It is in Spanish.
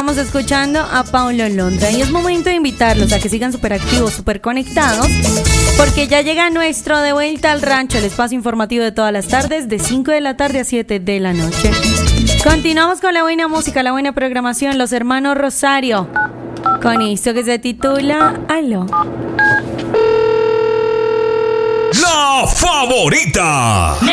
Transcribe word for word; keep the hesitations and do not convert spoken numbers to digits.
estábamos escuchando a Paulo Londra y es momento de invitarlos a que sigan súper activos, súper conectados, porque ya llega nuestro De Vuelta al Rancho, el espacio informativo de todas las tardes, de cinco de la tarde a siete de la noche. Continuamos con la buena música, la buena programación, los hermanos Rosario, con esto que se titula Aló. La favorita.